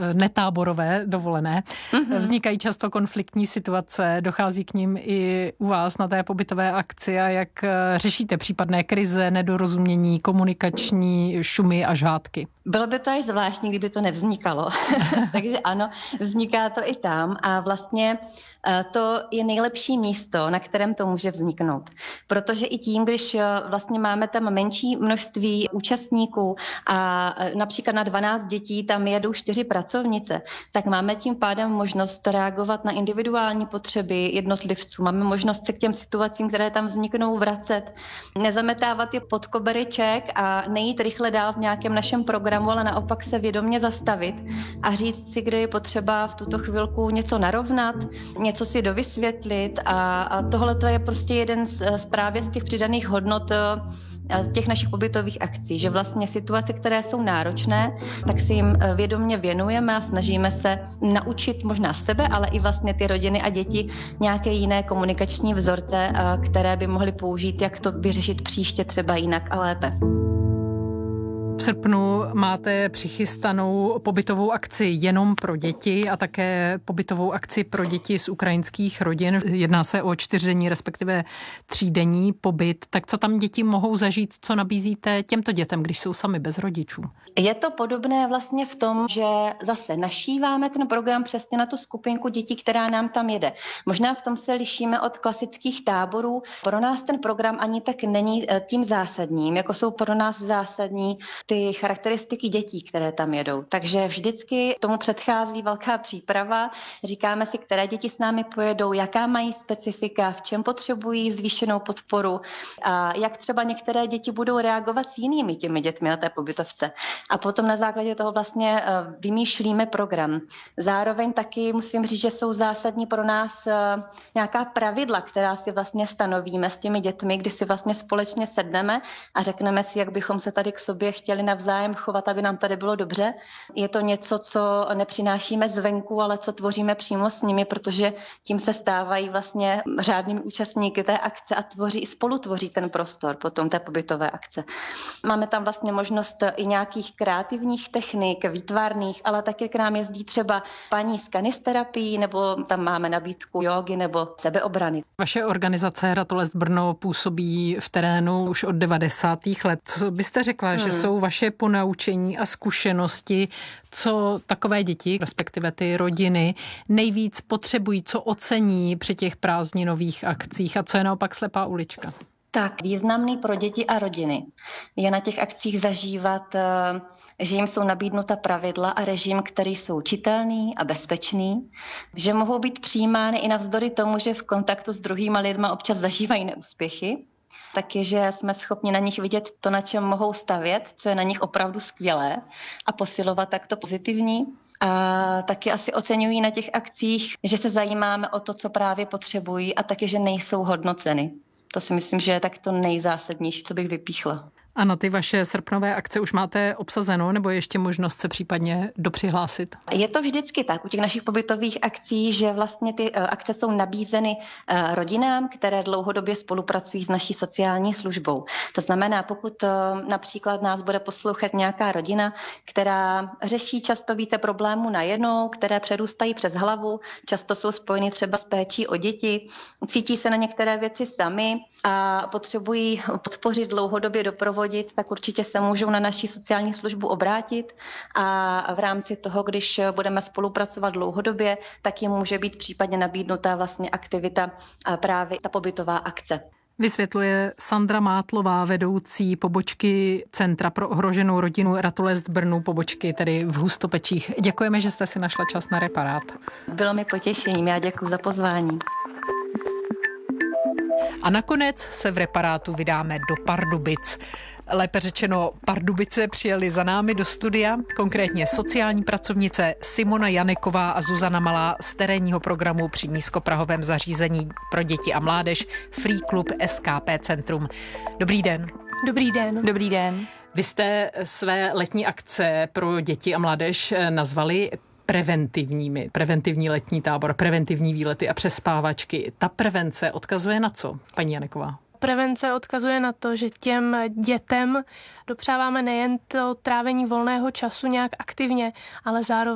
netáborové dovolené. Vznikají často konfliktní situace, dochází k nim i u vás na té pobytové akci a jak řešíte případné krize, nedorozumění, komunikační šumy a žhádky? Bylo by to i zvláštní, kdyby to nevznikalo. Takže ano, vzniká to i tam a vlastně to je nejlepší místo, na kterém to může vzniknout. Protože i tím, když vlastně máme tam menší množství účastníků a například na 12 dětí tam jedou 4 pracovnice, tak máme tím pádem možnost reagovat na individuální potřeby jednotlivců. Máme možnost se k těm situacím, které tam vzniknou, vracet, nezametávat je pod kobereček a nejít rychle dál v nějakém našem programu, ale naopak se vědomě zastavit a říct si, kde je potřeba v tuto chvilku něco narovnat, něco si dovysvětlit a tohle to je prostě jeden z právě z těch přidaných hodnot těch našich pobytových akcí, že vlastně situace, které jsou náročné, tak si jim vědomě věnujeme a snažíme se naučit možná sebe, ale i vlastně ty rodiny a děti nějaké jiné komunikační vzorce, které by mohly použít, jak to vyřešit příště třeba jinak a lépe. V srpnu máte přichystanou pobytovou akci jenom pro děti a také pobytovou akci pro děti z ukrajinských rodin. Jedná se o 4denní, respektive 3denní pobyt. Tak co tam děti mohou zažít, co nabízíte těmto dětem, když jsou sami bez rodičů? Je to podobné vlastně v tom, že zase našíváme ten program přesně na tu skupinku dětí, která nám tam jede. Možná v tom se lišíme od klasických táborů. Pro nás ten program ani tak není tím zásadním, jako jsou pro nás zásadní ty charakteristiky dětí, které tam jedou. Takže vždycky tomu předchází velká příprava. Říkáme si, které děti s námi pojedou, jaká mají specifika, v čem potřebují zvýšenou podporu a jak třeba některé děti budou reagovat s jinými těmi dětmi na té pobytovce. A potom na základě toho vlastně vymýšlíme program. Zároveň taky musím říct, že jsou zásadní pro nás nějaká pravidla, která si vlastně stanovíme s těmi dětmi, kdy si vlastně společně sedneme a řekneme si, jak bychom se tady k sobě chtěli navzájem chovat, aby nám tady bylo dobře. Je to něco, co nepřinášíme zvenku, ale co tvoříme přímo s nimi, protože tím se stávají vlastně řádnými účastníky té akce a spolutvoří ten prostor potom té pobytové akce. Máme tam vlastně možnost i nějakých kreativních technik, výtvarných, ale taky k nám jezdí třeba paní z kanisterapií, nebo tam máme nabídku jógy nebo sebeobrany. Vaše organizace Ratolest Brno působí v terénu už od 90. let. Co byste řekla, že jsou vaše ponaučení a zkušenosti, co takové děti, respektive ty rodiny, nejvíc potřebují, co ocení při těch prázdninových akcích a co je naopak slepá ulička? Tak významný pro děti a rodiny je na těch akcích zažívat, že jim jsou nabídnuta pravidla a režim, který jsou čitelný a bezpečný, že mohou být přijímány i navzdory tomu, že v kontaktu s druhýma lidma občas zažívají neúspěchy. Taky, že jsme schopni na nich vidět to, na čem mohou stavět, co je na nich opravdu skvělé a posilovat takto pozitivní. A taky asi oceňují na těch akcích, že se zajímáme o to, co právě potřebují a taky, že nejsou hodnoceny. To si myslím, že je tak to nejzásadnější, co bych vypíchla. A na ty vaše srpnové akce už máte obsazeno, nebo je ještě možnost se případně dopřihlásit? Je to vždycky tak u těch našich pobytových akcí, že vlastně ty akce jsou nabízeny rodinám, které dlouhodobě spolupracují s naší sociální službou. To znamená, pokud například nás bude poslouchat nějaká rodina, která řeší často více problémů najednou, které přerůstají přes hlavu, často jsou spojeny třeba s péčí o děti, cítí se na některé věci sami a potřebují podpořit dlouhodobě doprovodit, tak určitě se můžou na naši sociální službu obrátit a v rámci toho, když budeme spolupracovat dlouhodobě, tak jim může být případně nabídnutá vlastně aktivita právě ta pobytová akce. Vysvětluje Sandra Mátlová, vedoucí pobočky Centra pro ohroženou rodinu Ratolest Brnu, pobočky tedy v Hustopečích. Děkujeme, že jste si našla čas na Reparát. Bylo mi potěšením, já děkuji za pozvání. A nakonec se v Reparátu vydáme do Pardubic. Lépe řečeno, Pardubice přijeli za námi do studia, konkrétně sociální pracovnice Simona Janeková a Zuzana Malá z terénního programu při nízkoprahovém zařízení pro děti a mládež Free Club SKP Centrum. Dobrý den. Dobrý den. Dobrý den. Vy jste své letní akce pro děti a mládež nazvali preventivní letní tábor, preventivní výlety a přespávačky. Ta prevence odkazuje na co, paní Janeková? Prevence odkazuje na to, že těm dětem dopřáváme nejen to trávení volného času nějak aktivně, ale zároveň